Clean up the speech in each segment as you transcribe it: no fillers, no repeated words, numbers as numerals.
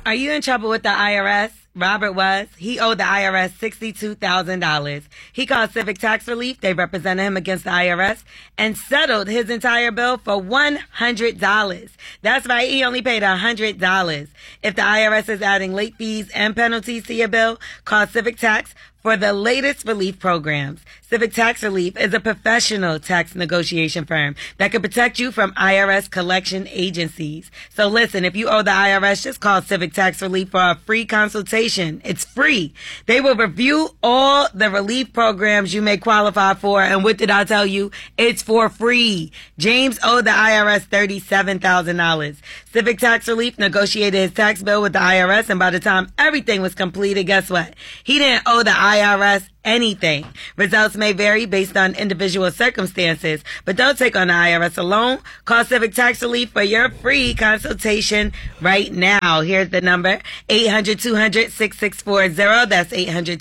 Are you in trouble with the IRS? Robert was. He owed the IRS $62,000. He called Civic Tax Relief. They represented him against the IRS and settled his entire bill for $100. That's right. He only paid $100. If the IRS is adding late fees and penalties to your bill, call Civic Tax for the latest relief programs. Civic Tax Relief is a professional tax negotiation firm that can protect you from IRS collection agencies. So listen, if you owe the IRS, just call Civic Tax Relief for a free consultation. It's free. They will review all the relief programs you may qualify for. And what did I tell you? It's for free. James owed the IRS $37,000. Civic Tax Relief negotiated his tax bill with the IRS, and by the time everything was completed, guess what? He didn't owe the IRS anything. Results may vary based on individual circumstances, but don't take on the IRS alone. Call Civic Tax Relief for your free consultation right now. Here's the number, 800-200-6640. That's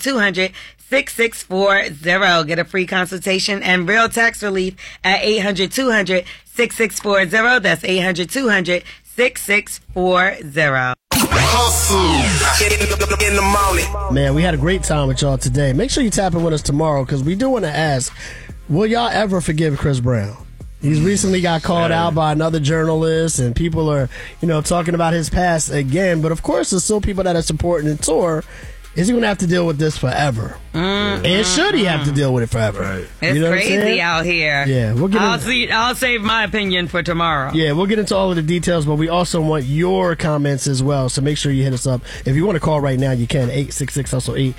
800-200-6640. Get a free consultation and real tax relief at 800-200-6640. That's 800-200-6640. In the morning. Man, we had a great time with y'all today. Make sure you tap in with us tomorrow, because we do want to ask, will y'all ever forgive Chris Brown? He's recently got called out by another journalist, and people are, talking about his past again. But of course, there's still people that are supporting the tour. Is he going to have to deal with this forever? And should he have to deal with it forever? Right. It's crazy out here. Yeah, I'll save my opinion for tomorrow. Yeah, we'll get into all of the details, but we also want your comments as well. So make sure you hit us up. If you want to call right now, you can. 866-HUSTLE-8,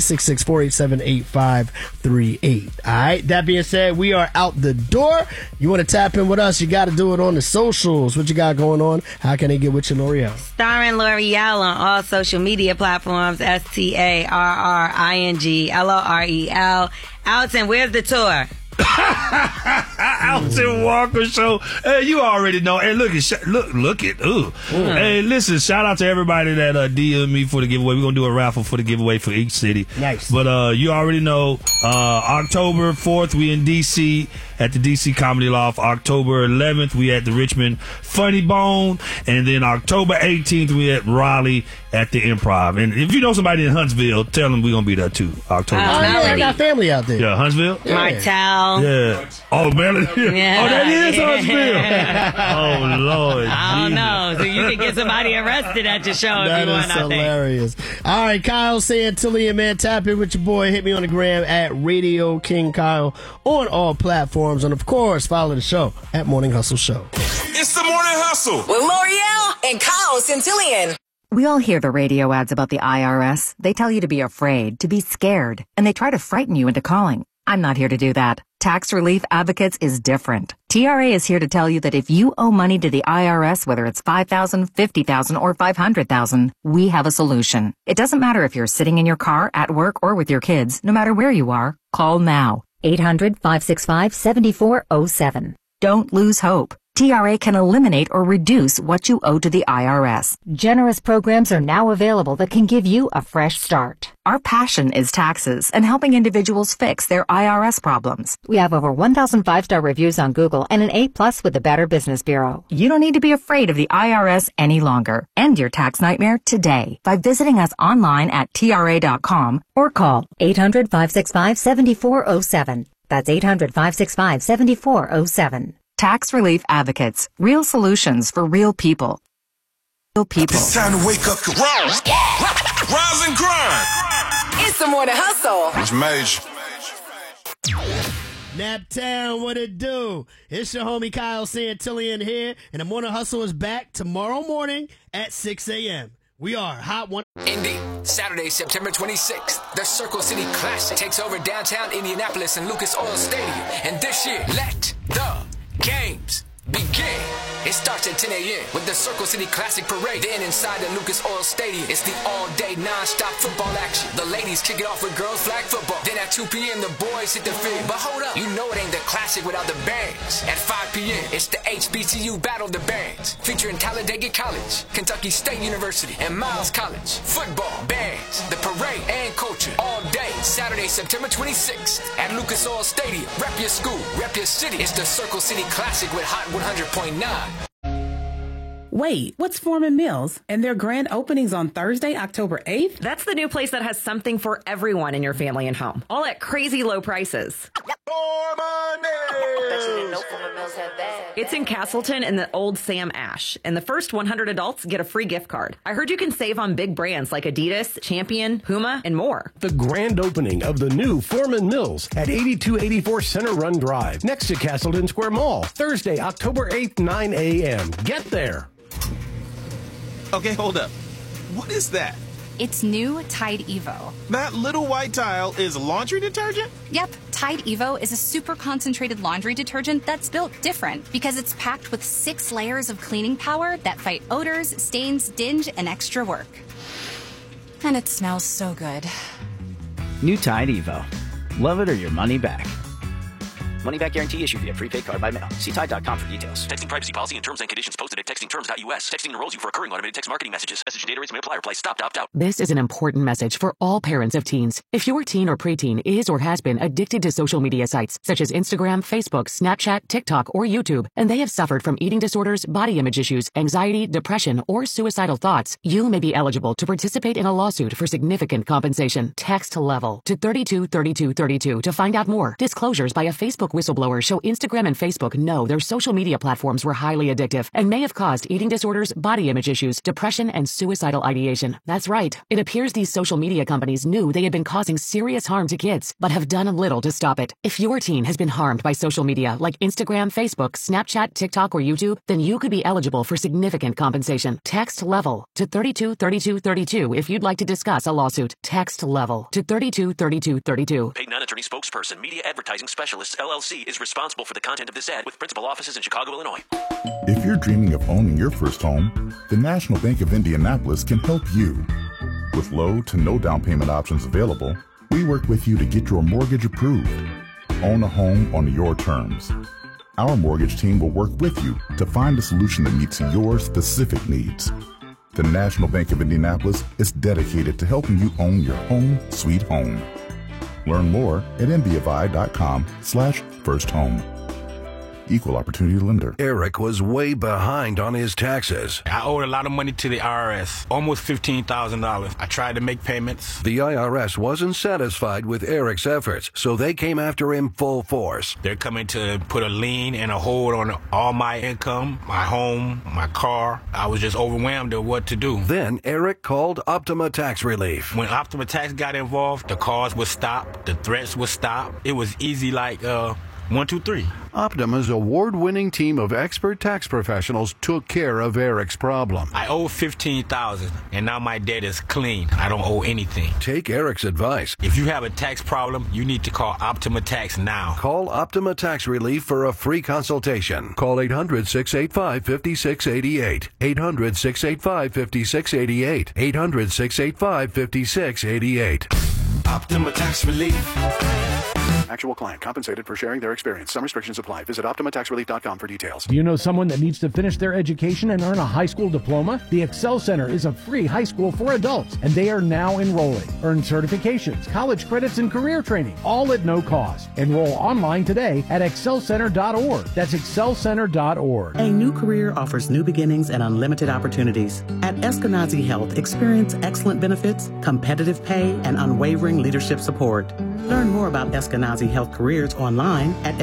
866-487-8538. All right, that being said, we are out the door. You want to tap in with us, you got to do it on the socials. What you got going on? How can they get with you, L'Oreal? Starring L'Oreal on all social media platforms, StarringLorel. Alton, where's the tour? Alton Walker Show. Hey, you already know. Hey, look it. Ooh. Hey, listen, shout out to everybody that DM'd me for the giveaway. We're going to do a raffle for the giveaway for each city. Nice. But you already know, October 4th, we in D.C. at the D.C. Comedy Loft. October 11th, we at the Richmond Funny Bone. And then October 18th, we at Raleigh at the Improv. And if you know somebody in Huntsville, tell them we're going to be there too. October 18th. I got family out there. Yeah, Huntsville? Yeah. Martell. Yeah. Oh, man. Yeah. Oh, that is Huntsville. Oh, Lord. I don't know. So you can get somebody arrested at your show if you want, I think. That is hilarious. All right, Kyle Santillian, man, tap in with your boy. Hit me on the gram at Radio King Kyle on all platforms. And, of course, follow the show at Morning Hustle Show. It's the Morning Hustle with L'Oreal and Kyle Santillian. We all hear the radio ads about the IRS. They tell you to be afraid, to be scared, and they try to frighten you into calling. I'm not here to do that. Tax Relief Advocates is different. TRA is here to tell you that if you owe money to the IRS, whether it's $5,000, $50,000, or $500,000, we have a solution. It doesn't matter if you're sitting in your car, at work, or with your kids. No matter where you are, call now. 800-565-7407. Don't lose hope. TRA can eliminate or reduce what you owe to the IRS. Generous programs are now available that can give you a fresh start. Our passion is taxes and helping individuals fix their IRS problems. We have over 1,000 5-star reviews on Google and an A+ with the Better Business Bureau. You don't need to be afraid of the IRS any longer. End your tax nightmare today by visiting us online at TRA.com or call 800-565-7407. That's 800-565-7407. Tax Relief Advocates. Real solutions for real people. Real people. It's time to wake up. Rise and grind. It's the Morning Hustle. It's major. Naptown, what it do? It's your homie Kyle Santillian here, and the Morning Hustle is back tomorrow morning at 6 a.m. We are Hot One. Indy, Saturday, September 26th, the Circle City Classic takes over downtown Indianapolis and Lucas Oil Stadium. And this year, let the games begin. It starts at 10 a.m. with the Circle City Classic Parade. Then inside the Lucas Oil Stadium, it's the all-day non-stop football action. The ladies kick it off with girls flag football. Then at 2 p.m., the boys hit the field. But hold up, you know it ain't the Classic without the bands. At 5 p.m., it's the HBCU Battle of the Bands, featuring Talladega College, Kentucky State University, and Miles College. Football, bands, the parade, and culture all day. Saturday, September 26th at Lucas Oil Stadium. Rep your school, rep your city. It's the Circle City Classic with Hot 100.9. Wait, what's Foreman Mills? And their grand opening's on Thursday, October 8th? That's the new place that has something for everyone in your family and home, all at crazy low prices. It's in Castleton in the old Sam Ash, and the first 100 adults get a free gift card. I heard you can save on big brands like Adidas, Champion, Puma, and more. The grand opening of the new Foreman Mills at 8284 Center Run Drive, next to Castleton Square Mall, Thursday, October 8th, 9 a.m. Get there. Okay, hold up. What is that? It's new Tide Evo. That little white tile is laundry detergent? Yep, Tide Evo is a super concentrated laundry detergent that's built different because it's packed with 6 layers of cleaning power that fight odors, stains, dinge, and extra work. And it smells so good. New Tide Evo. Love it or your money back. Money back guarantee issued via prepaid card by mail. See Tide.com for details. Texting privacy policy and terms and conditions posted at textingterms.us. Texting enrolls you for recurring automated text marketing messages. Message and data rates may apply. Reply stop to opt out. This is an important message for all parents of teens. If your teen or preteen is or has been addicted to social media sites such as Instagram, Facebook, Snapchat, TikTok, or YouTube, and they have suffered from eating disorders, body image issues, anxiety, depression, or suicidal thoughts, you may be eligible to participate in a lawsuit for significant compensation. Text LEVEL to 323232 to find out more. Disclosures by a Facebook whistleblower show Instagram and Facebook know their social media platforms were highly addictive and may have caused eating disorders, body image issues, depression, and suicidal ideation. That's right. It appears these social media companies knew they had been causing serious harm to kids, but have done little to stop it. If your teen has been harmed by social media like Instagram, Facebook, Snapchat, TikTok, or YouTube, then you could be eligible for significant compensation. Text LEVEL to 323232 if you'd like to discuss a lawsuit. Text LEVEL to 323232. Paid non-attorney spokesperson, Media Advertising Specialists, LLC, is responsible for the content of this ad with principal offices in Chicago, Illinois. If you're dreaming of owning your first home, the National Bank of Indianapolis can help you. With low to no down payment options available, we work with you to get your mortgage approved. Own a home on your terms. Our mortgage team will work with you to find a solution that meets your specific needs. The National Bank of Indianapolis is dedicated to helping you own your home sweet home. Learn more at nbavi.com/firsthome. Equal opportunity lender. Eric was way behind on his taxes. I owed a lot of money to the IRS, almost $15,000. I tried to make payments. The IRS wasn't satisfied with Eric's efforts, so they came after him full force. They're coming to put a lien and a hold on all my income, my home, my car. I was just overwhelmed at what to do. Then Eric called Optima Tax Relief. When Optima Tax got involved, the calls would stop, the threats would stop. It was easy like 1, 2, 3. Optima's award-winning team of expert tax professionals took care of Eric's problem. I owe $15,000, and now my debt is clean. I don't owe anything. Take Eric's advice. If you have a tax problem, you need to call Optima Tax now. Call Optima Tax Relief for a free consultation. Call 800-685-5688. 800-685-5688. 800-685-5688. Optima Tax Relief. Actual client compensated for sharing their experience. Some restrictions apply. Visit OptimaTaxRelief.com for details. Do you know someone that needs to finish their education and earn a high school diploma? The Excel Center is a free high school for adults, and they are now enrolling. Earn certifications, college credits, and career training, all at no cost. Enroll online today at excelcenter.org. That's excelcenter.org. A new career offers new beginnings and unlimited opportunities. At Eskenazi Health, experience excellent benefits, competitive pay, and unwavering leadership support. Learn more about Eskenazi Health careers online at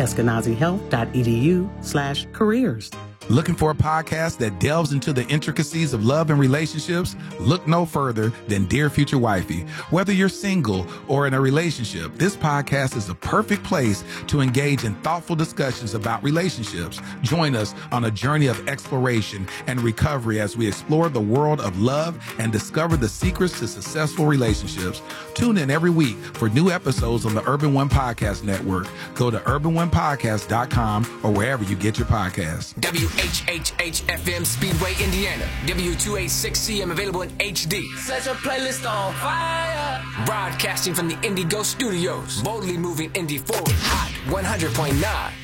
eskenazihealth.edu/careers. Looking for a podcast that delves into the intricacies of love and relationships? Look no further than Dear Future Wifey. Whether you're single or in a relationship, this podcast is a perfect place to engage in thoughtful discussions about relationships. Join us on a journey of exploration and recovery as we explore the world of love and discover the secrets to successful relationships. Tune in every week for new episodes on the Urban One Podcast Network. Go to urbanonepodcast.com or wherever you get your podcasts. WHHH-FM Speedway, Indiana. W286CM available in HD. Set your playlist on fire. Broadcasting from the Indigo Studios. Boldly moving indie forward. Hot 100.9.